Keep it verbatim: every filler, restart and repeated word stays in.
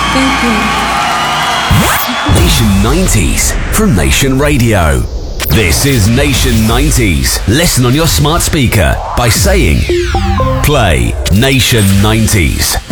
Thank you. Nation nineties from Nation Radio. This is Nation nineties. Listen on your smart speaker by saying, play Nation nineties.